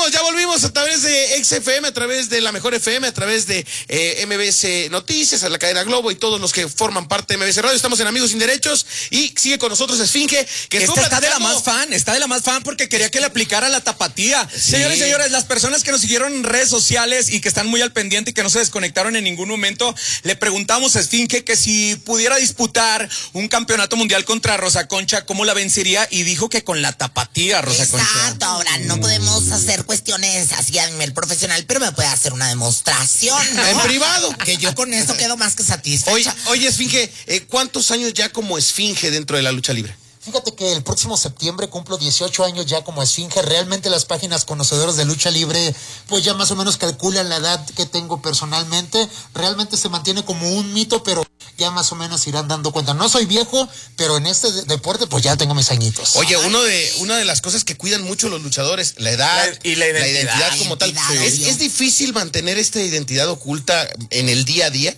ya volvimos a través de XFM, a través de La Mejor FM, a través de MBS Noticias, a la cadena Globo y todos los que forman parte de MBS Radio. Estamos en Amigos Sin Derechos y sigue con nosotros Esfinge, que está de la más fan porque quería que le aplicara la tapatía. Sí. Señores y señores, las personas que nos siguieron en redes sociales y que están muy al pendiente y que no se desconectaron en ningún momento, le preguntamos a Esfinge que si pudiera disputar un campeonato mundial contra Rosa Concha, ¿cómo la vencería? Y dijo que con la tapatía, Rosa Concha. Exacto, ahora no podemos hacer cuestiones así a nivel profesional, pero me puede hacer una demostración, ¿no? En privado. Que yo con eso quedo más que satisfecha. Oye, Esfinge, ¿cuántos años ya como Esfinge dentro de la lucha libre? Fíjate que el próximo septiembre cumplo 18 años ya como Esfinge. Realmente las páginas conocedoras de lucha libre pues ya más o menos calculan la edad que tengo personalmente. Realmente se mantiene como un mito, pero ya más o menos irán dando cuenta. No soy viejo, pero en este deporte pues ya tengo mis añitos. Oye, una de las cosas que cuidan mucho los luchadores, la edad y la identidad como tal. ¿Es difícil mantener esta identidad oculta en el día a día?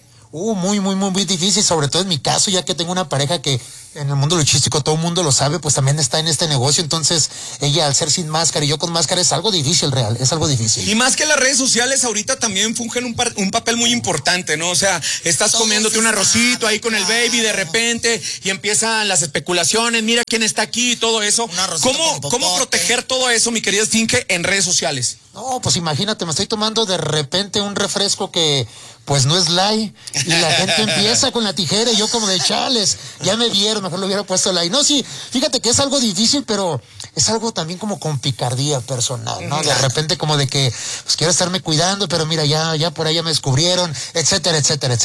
Muy difícil, sobre todo en mi caso, ya que tengo una pareja que en el mundo luchístico todo el mundo lo sabe, pues también está en este negocio, entonces ella al ser sin máscara y yo con máscara es algo difícil, es algo difícil. Y más que las redes sociales ahorita también fungen un papel muy importante, ¿no? O sea, estás comiéndote un arrocito ahí con el baby de repente y empiezan las especulaciones, mira quién está aquí y todo eso. ¿Cómo proteger todo eso, mi querida Esfinge, en redes sociales? No, pues imagínate, me estoy tomando de repente un refresco que pues no es light y la gente empieza con la tijera y yo como de chales, ya me vieron, mejor lo hubiera puesto light. No, sí, fíjate que es algo difícil, pero es algo también como con picardía personal, ¿no? De repente como de que pues quiero estarme cuidando, pero mira, ya por ahí ya me descubrieron, etcétera.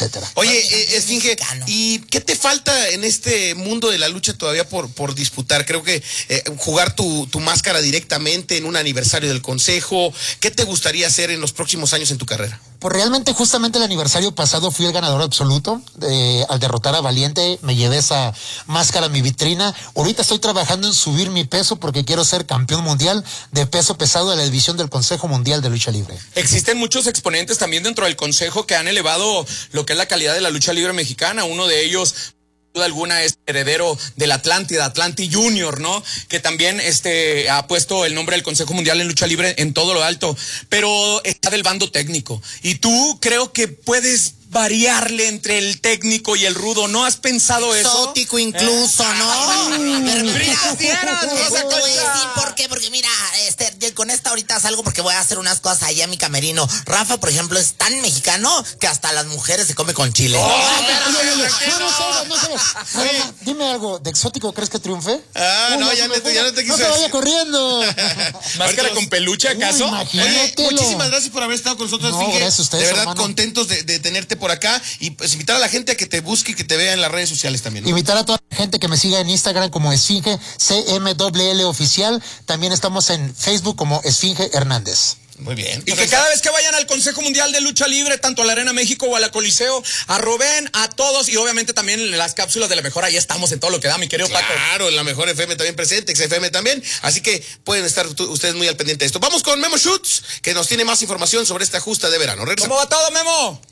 Oye, Esfinge, ¿y qué te falta en este mundo de la lucha todavía por disputar? Creo que jugar tu máscara directamente en un aniversario del consejo. ¿Qué te gustaría hacer en los próximos años en tu carrera? Pues realmente justamente el aniversario pasado fui el ganador absoluto. Al derrotar a Valiente me llevé esa máscara a mi vitrina. Ahorita estoy trabajando en subir mi peso porque quiero ser campeón mundial de peso pesado de la división del Consejo Mundial de Lucha Libre. Existen muchos exponentes también dentro del Consejo que han elevado lo que es la calidad de la lucha libre mexicana. Uno de ellos, sin duda alguna, es heredero del Atlanti Junior, ¿no? Que también ha puesto el nombre del Consejo Mundial en Lucha Libre en todo lo alto, pero está del bando técnico. Y tú creo que puedes variarle entre el técnico y el rudo. ¿No has pensado eso? Exótico incluso, ¿no? Pero mira, ¿por qué? Porque mira, con esta ahorita salgo porque voy a hacer unas cosas allá en mi camerino. Rafa, por ejemplo, es tan mexicano que hasta las mujeres se come con chile. No, dime algo, ¿de exótico crees que triunfe? Ya no te quise. No se vaya corriendo. ¿Máscara con peluche acaso? Oye, muchísimas gracias por haber estado con nosotros. No, gracias a ustedes, de verdad, hermano. contentos de tenerte por acá y pues invitar a la gente a que te busque y que te vea en las redes sociales también, ¿no? Invitar a toda la gente que me siga en Instagram como Esfinge CMLL Oficial. También estamos en Facebook como Esfinge Hernández. Muy bien. Y que cada vez que vayan al Consejo Mundial de Lucha Libre, tanto a la Arena México o a la Coliseo, arroben a todos y obviamente también las cápsulas de La Mejor, ahí estamos en todo lo que da, mi querido Paco. Claro, en La Mejor FM también presente, XFM también, así que pueden estar ustedes muy al pendiente de esto. Vamos con Memo Schutz, que nos tiene más información sobre esta justa de verano. ¿Cómo va todo, Memo?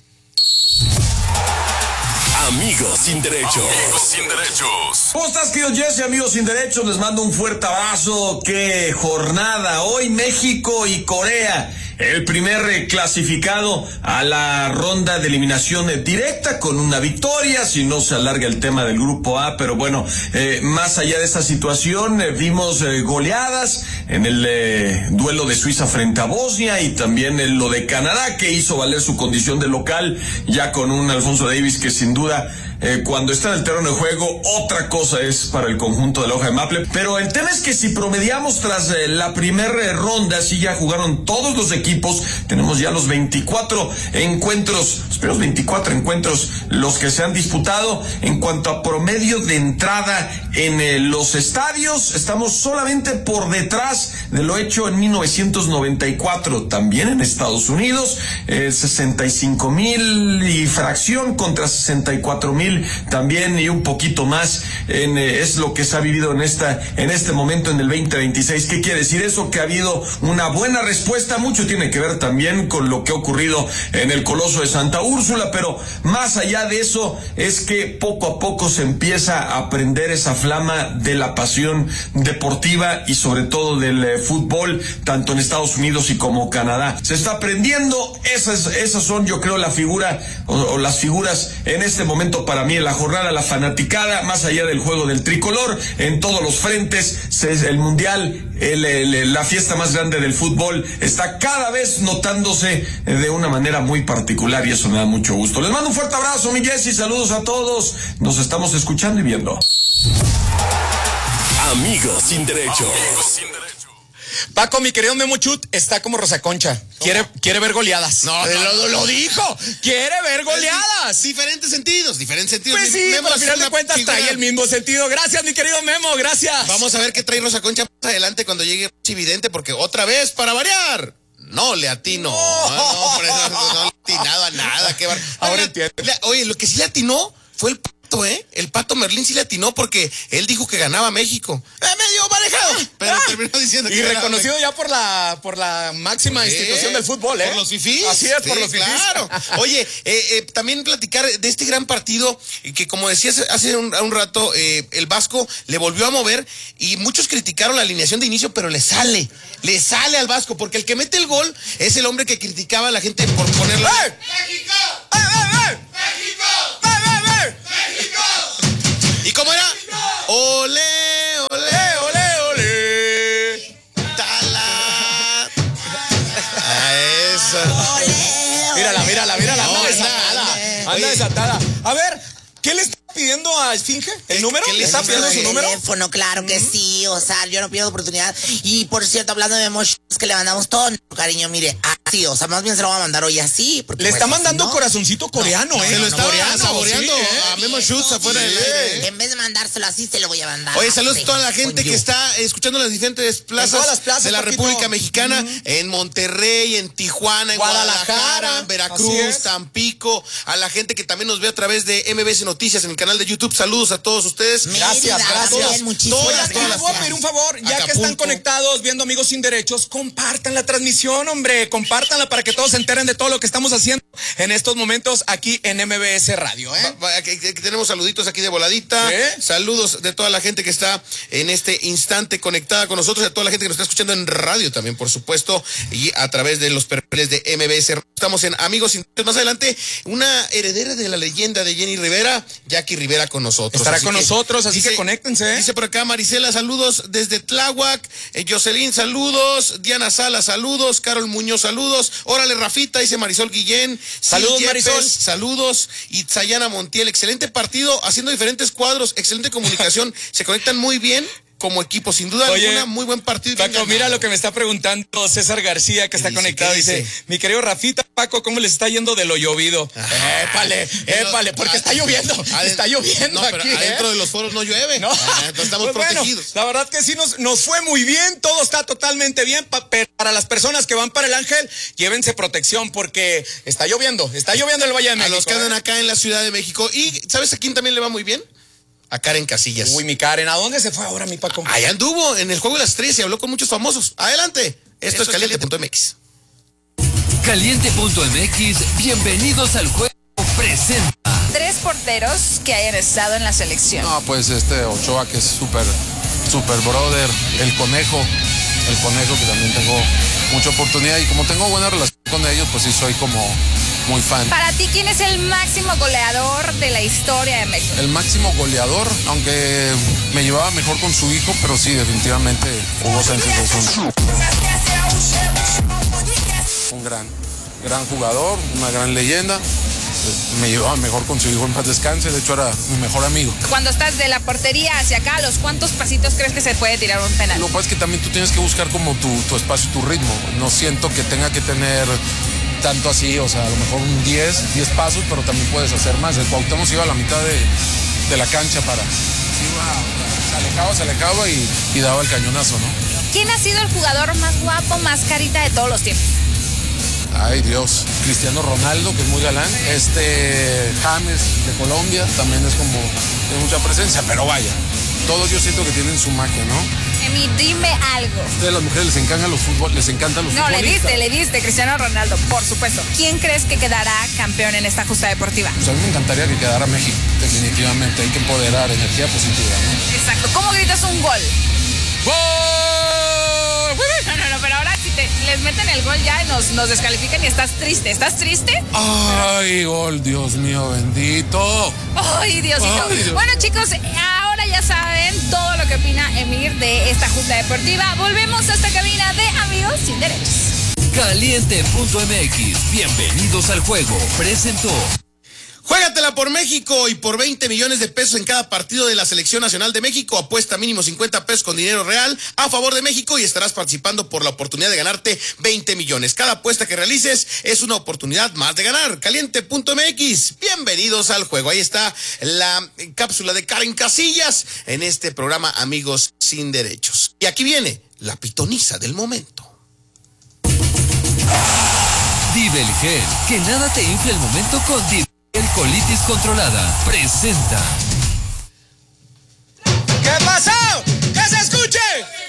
Amigos sin derechos. Amigos sin derechos. ¿Cómo estás, querido Jesse? Amigos sin derechos, les mando un fuerte abrazo. Qué jornada. Hoy México y Corea, el primer clasificado a la ronda de eliminación directa con una victoria, si no se alarga el tema del grupo A, pero bueno, más allá de esta situación, vimos goleadas en el duelo de Suiza frente a Bosnia y también en lo de Canadá, que hizo valer su condición de local, ya con un Alfonso Davis que sin duda cuando está en el terreno de juego, otra cosa es para el conjunto de la hoja de Maple. Pero el tema es que si promediamos tras la primera ronda, si ya jugaron todos los equipos, tenemos ya los 24 encuentros, los 24 encuentros los que se han disputado. En cuanto a promedio de entrada en los estadios, estamos solamente por detrás de lo hecho en 1994, también en Estados Unidos, 65,000 y fracción contra 64,000 también y un poquito más es lo que se ha vivido en este momento en el 2026. ¿Qué quiere decir eso? Que ha habido una buena respuesta, mucho tiempo tiene que ver también con lo que ha ocurrido en el Coloso de Santa Úrsula, pero más allá de eso es que poco a poco se empieza a prender esa flama de la pasión deportiva y sobre todo del fútbol, tanto en Estados Unidos y como Canadá. Se está prendiendo, esas son, yo creo, la figura o las figuras en este momento para mí en la jornada, la fanaticada, más allá del juego del tricolor, en todos los frentes, el mundial, la fiesta más grande del fútbol está cada vez notándose de una manera muy particular y eso me da mucho gusto. Les mando un fuerte abrazo, mi Jessy, saludos a todos, nos estamos escuchando y viendo. Amigos sin derecho. Paco, mi querido Memo Chut está como Rosa Concha. Quiere ver goleadas. No, lo dijo. Quiere ver goleadas. Diferentes sentidos. Pues sí, pero al final de cuentas trae el mismo sentido. Gracias, mi querido Memo, gracias. Vamos a ver qué trae Rosa Concha más adelante cuando llegue Chividente, porque otra vez, para variar, no le atino. No, por eso no le ha atinado a nada. Ahora entiendo. Oye, lo que sí le atinó fue el Pato, el Pato Merlín sí le atinó porque él dijo que ganaba México. Medio manejado, pero terminó diciendo que y reconocido ya por la máxima institución del fútbol, Por los fifís. Así es, por los fifís. Claro. Oye, también platicar de este gran partido que, como decías hace un rato, el Vasco le volvió a mover y muchos criticaron la alineación de inicio, pero le sale al Vasco, porque el que mete el gol es el hombre que criticaba a la gente por ponerlo. ¡México! ¡México! ¡México! ¿Y cómo era? ¡Ole, ole, ole, ole! ¡Tala! A eso. Mírala, No, anda desatada. A ver, ¿qué le está pidiendo a Esfinge? ¿El número? ¿Qué le está está pidiendo su pidiendo? número? Teléfono, claro que sí, o sea, yo no pierdo oportunidad. Y por cierto, hablando de Memo Shoes, que le mandamos todo nuestro cariño, mire, así, o sea, más bien se lo va a mandar hoy así. Porque Le pues, está así, mandando ¿no? corazoncito coreano, Se lo estaba coreano, saboreando sí, a Memo Schutz afuera del aire. En vez de mandárselo así, se lo voy a mandar. Oye, saludos a así, toda la gente con que you. está escuchando las diferentes plazas, todas las plazas, de la Paquito. República Mexicana, en Monterrey, en Tijuana, en Guadalajara, en Veracruz, así es. Tampico, a la gente que también nos ve a través de MBS Noticias en el canal de YouTube. Saludos a todos ustedes. Mérida, también, muchísimas Oye, gracias. les voy a pedir un favor, ya que Acapulco. están conectados viendo Amigos Sin Derechos, compartan la transmisión, hombre, compártanla para que todos se enteren de todo lo que estamos haciendo en estos momentos aquí en MBS Radio, Que tenemos saluditos aquí de voladita. Saludos de toda la gente que está en este instante conectada con nosotros, y a toda la gente que nos está escuchando en radio también, por supuesto, y a través de los perfiles de MBS. Estamos en Amigos Sin Derechos. Más adelante, una heredera de la leyenda de Jenny Rivera, Jackie Rivera, con nosotros. Estará con nosotros, así que conéctense. Dice por acá Marisela, saludos desde Tláhuac. Jocelyn, saludos. Diana Sala, saludos. Carol Muñoz, saludos. Órale, Rafita, dice Marisol Guillén. Saludos, Sil Yepes, Marisol. saludos. Y Sayana Montiel, excelente partido, haciendo diferentes cuadros, excelente comunicación. Se conectan muy bien como equipo, sin duda alguna, muy buen partido. Paco, mira lo que me está preguntando César García, que está conectado. Dice, mi querido Rafita, Paco, ¿cómo les está yendo de lo llovido? Épale, porque está lloviendo. Está lloviendo no, pero aquí. Adentro de los foros no llueve. No. Entonces estamos Pues protegidos. Bueno, la verdad que sí nos fue muy bien, todo está totalmente bien. Pero para las personas que van para el Ángel, llévense protección porque está lloviendo el Valle de México. A los que andan acá en la Ciudad de México. Y ¿sabes a quién también le va muy bien? A Karen Casillas. Uy, mi Karen, ¿a dónde se fue ahora, mi Paco? Allá anduvo en el Juego de las Estrellas y habló con muchos famosos. Adelante. Esto es Caliente.mx. Caliente.mx, bienvenidos al juego presenta. 3 porteros que hayan estado en la selección. No, pues Ochoa, que es súper brother, el conejo que también tengo mucha oportunidad y como tengo buena relación con ellos, pues sí soy como muy fan. Para ti, ¿quién es el máximo goleador de la historia de México? El máximo goleador, aunque me llevaba mejor con su hijo, pero sí, definitivamente Hugo Sánchez es un gran jugador, una gran leyenda. Me llevaba mejor con su hijo, en paz descanse, de hecho era mi mejor amigo. Cuando estás de la portería hacia acá, ¿a los cuántos pasitos crees que se puede tirar un penal? Lo que pasa es que también tú tienes que buscar como tu espacio, tu ritmo. No siento que tenga que tener tanto así, o sea, a lo mejor un 10 pasos, pero también puedes hacer más. El Cuauhtémoc se iba a la mitad de la cancha se alejaba y daba el cañonazo, ¿no? ¿Quién ha sido el jugador más guapo, más carita de todos los tiempos? Ay, Dios. Cristiano Ronaldo, que es muy galán. James de Colombia también es como de mucha presencia, pero vaya, todos yo siento que tienen su magia, ¿no? Emi, dime algo. A ustedes las mujeres les encantan los futbolistas. No, le diste, Cristiano Ronaldo, por supuesto. ¿Quién crees que quedará campeón en esta justa deportiva? Pues a mí me encantaría que quedara México, definitivamente. Hay que empoderar, energía positiva, ¿no? Exacto. ¿Cómo gritas un gol? ¡Gol! No, pero ahora si les meten el gol ya nos descalifican y estás triste. ¿Estás triste? ¡Ay, gol! Dios mío, bendito. ¡Ay, Diosito! Ay, Dios. Bueno, chicos, ahora ya saben todo lo que opina Emir de esta justa deportiva. Volvemos a esta cabina de Amigos Sin Derechos. Caliente.mx, bienvenidos al juego, presentó. Juégatela por México y por 20 millones de pesos en cada partido de la Selección Nacional de México. Apuesta mínimo 50 pesos con dinero real a favor de México y estarás participando por la oportunidad de ganarte 20 millones. Cada apuesta que realices es una oportunidad más de ganar. Caliente.mx, bienvenidos al juego. Ahí está la cápsula de Karen Casillas en este programa Amigos Sin Derechos. Y aquí viene la pitoniza del momento. Divel Gel, que nada te infle el momento con Divel Colitis Controlada. Presenta. ¿Qué pasó? ¡Que se escuche!